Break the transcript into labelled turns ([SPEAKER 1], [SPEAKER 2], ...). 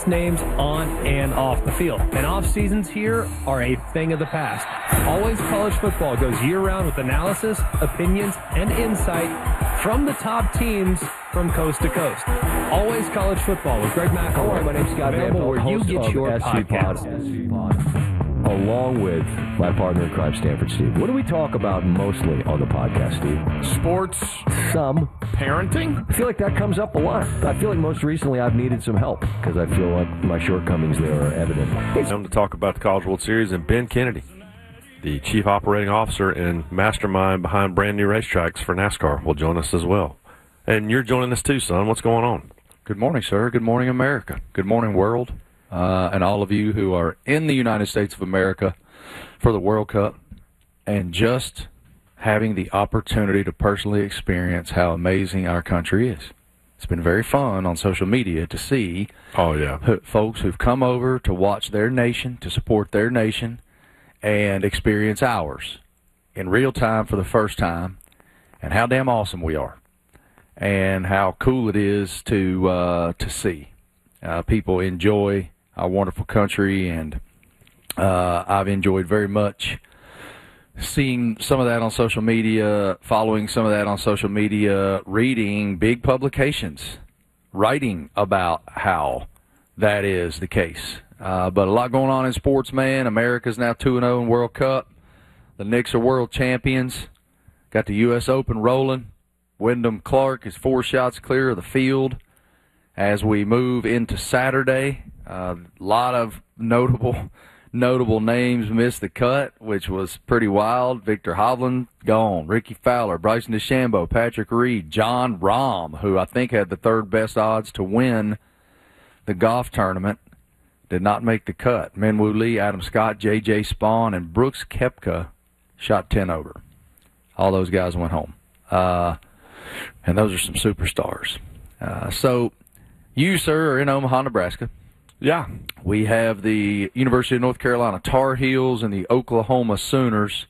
[SPEAKER 1] biggest names on and off the field. And off seasons here are a thing of the past. Always College Football goes year-round with analysis, opinions, and insight from the top teams from coast to coast. Always College Football with Greg McElroy. My name's Scott Available where you get your podcast.
[SPEAKER 2] Along with my partner in crime, Stanford Steve. What do we talk about mostly on the podcast, Steve?
[SPEAKER 3] Sports.
[SPEAKER 2] Some.
[SPEAKER 3] Parenting.
[SPEAKER 2] I feel like that comes up a lot. I feel like most recently I've needed some help because I feel like my shortcomings there are evident.
[SPEAKER 4] Time to talk about the College World Series, and Ben Kennedy, the Chief Operating Officer and mastermind behind brand new racetracks for NASCAR, will join us as well. And you're joining us too, son. What's going on?
[SPEAKER 5] Good morning, sir. Good morning, America. Good morning, world. And all of you who are in the United States of America for the World Cup, and just having the opportunity to personally experience how amazing our country is. It's been very fun on social media to see folks who've come over to watch their nation, to support their nation, and experience ours in real time for the first time, and how damn awesome we are, and how cool it is to see people enjoy our wonderful country. And I've enjoyed very much seeing some of that on social media, following some of that on social media, reading big publications writing about how that is the case. But a lot going on in sports, man. America's now 2-0 in World Cup. The Knicks are world champions. Got the U.S. Open rolling. Wyndham Clark is 4 shots clear of the field as we move into Saturday. A lot of notable names missed the cut, which was pretty wild. Victor Hovland gone. Ricky Fowler, Bryson DeChambeau, Patrick Reed, John Rahm, who I think had the third best odds to win the golf tournament, did not make the cut. Minwoo Lee, Adam Scott, J.J. Spawn, and Brooks Koepka shot 10 over. All those guys went home. And those are some superstars. So you, sir, are in Omaha, Nebraska.
[SPEAKER 4] Yeah.
[SPEAKER 5] We have the University of North Carolina Tar Heels and the Oklahoma Sooners